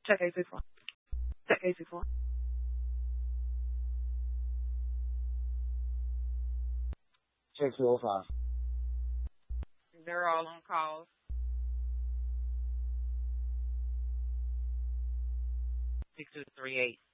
Check 861. Check 861. Check 205. They're all on calls. 6238.